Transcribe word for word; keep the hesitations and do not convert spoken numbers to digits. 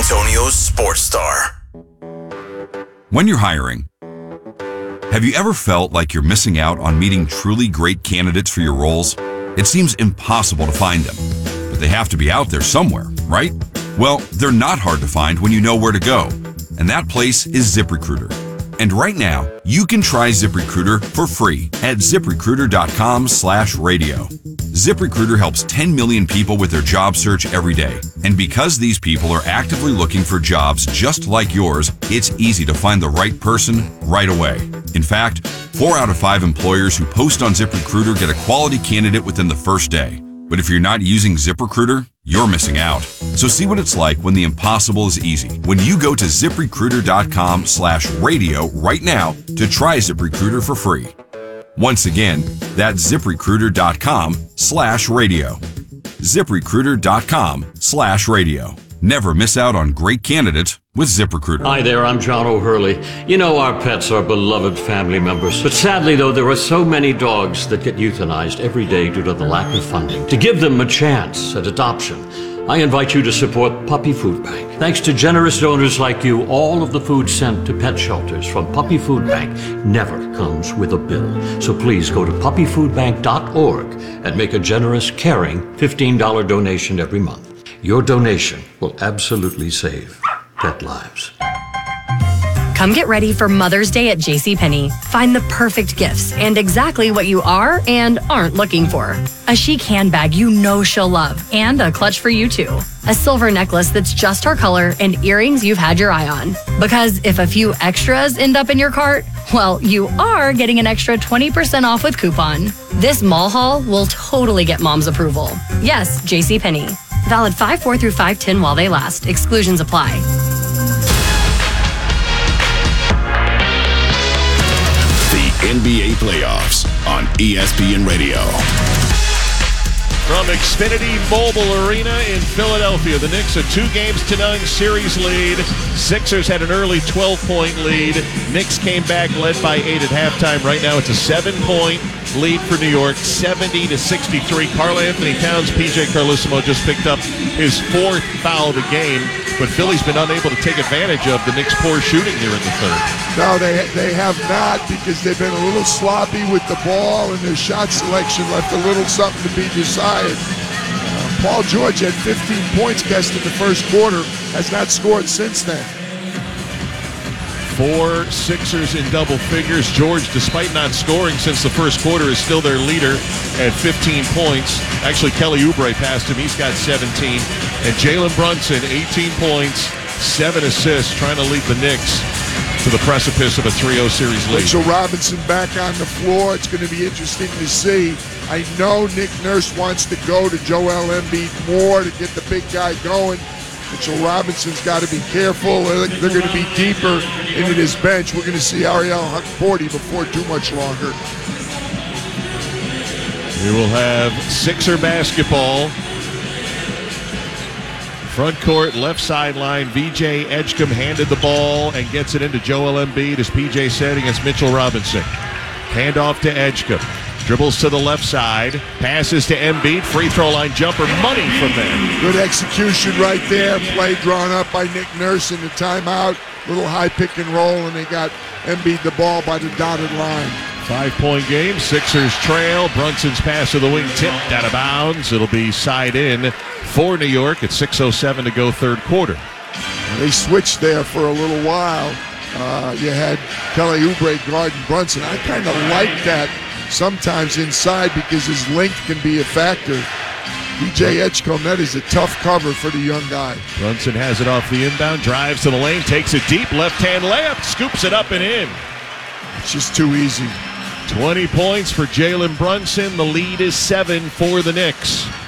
Antonio's Sports Star. When you're hiring, have you ever felt like you're missing out on meeting truly great candidates for your roles? It seems impossible to find them, but they have to be out there somewhere, right? Well, they're not hard to find when you know where to go, and that place is ZipRecruiter. And right now, you can try ZipRecruiter for free at ZipRecruiter.com slash radio. ZipRecruiter helps ten million people with their job search every day. And because these people are actively looking for jobs just like yours, it's easy to find the right person right away. In fact, four out of five employers who post on ZipRecruiter get a quality candidate within the first day. But if you're not using ZipRecruiter, you're missing out. So see what it's like when the impossible is easy. When you go to ZipRecruiter.com slash radio right now to try ZipRecruiter for free. Once again, that's ZipRecruiter.com slash radio. ZipRecruiter.com slash radio. Never miss out on great candidates with ZipRecruiter. Hi there, I'm John O'Hurley. You know our pets are beloved family members. But sadly, though, there are so many dogs that get euthanized every day due to the lack of funding. To give them a chance at adoption, I invite you to support Puppy Food Bank. Thanks to generous donors like you, all of the food sent to pet shelters from Puppy Food Bank never comes with a bill. So please go to puppy food bank dot org and make a generous, caring fifteen dollars donation every month. Your donation will absolutely save pet lives. Come get ready for Mother's Day at JCPenney. Find the perfect gifts and exactly what you are and aren't looking for. A chic handbag you know she'll love and a clutch for you too. A silver necklace that's just her color and earrings you've had your eye on. Because if a few extras end up in your cart, well, you are getting an extra twenty percent off with coupon. This mall haul will totally get mom's approval. Yes, JCPenney. Valid five four through five ten while they last. Exclusions apply. The N B A playoffs on E S P N Radio. From Xfinity Mobile Arena in Philadelphia, the Knicks a two games to none series lead. Sixers had an early twelve-point lead. Knicks came back, led by eight at halftime. Right now it's a seven-point lead for New York, seventy to sixty-three. Karl-Anthony Towns, P J Carlesimo just picked up his fourth foul of the game, but Philly's been unable to take advantage of the Knicks' poor shooting here in the third. No, they they have not, because they've been a little sloppy with the ball, and their shot selection left a little something to be desired. Uh, Paul George had fifteen points guessed in the first quarter, has not scored since then. Four Sixers in double figures. George, despite not scoring since the first quarter, is still their leader at fifteen points. Actually, Kelly Oubre passed him. He's got seventeen. And Jalen Brunson, eighteen points, seven assists, trying to lead the Knicks to the precipice of a three oh series lead. Mitchell Robinson back on the floor. It's going to be interesting to see. I know Nick Nurse wants to go to Joel Embiid more to get the big guy going. Mitchell Robinson's got to be careful. They're going to be deeper into this bench. We're going to see Ariel Hukporti before too much longer. We will have Sixer basketball. Front court, left sideline. V J Edgecombe handed the ball and gets it into Joel Embiid, as P J said, against Mitchell Robinson. Handoff to Edgecombe. Dribbles to the left side. Passes to Embiid. Free throw line jumper. Money from there. Good execution right there. Play drawn up by Nick Nurse in the timeout. Little high pick and roll, and they got Embiid the ball by the dotted line. Five-point game. Sixers trail. Brunson's pass to the wing tipped out of bounds. It'll be side in for New York at six oh seven to go third quarter. They switched there for a little while. Uh, you had Kelly Oubre guarding Brunson. I kind of like that sometimes inside, because his length can be a factor. V J Edgecombe, that is a tough cover for the young guy. Brunson has it off the inbound, drives to the lane, takes it deep, left-hand layup, scoops it up and in. It's just too easy. twenty points for Jalen Brunson. The lead is seven for the Knicks.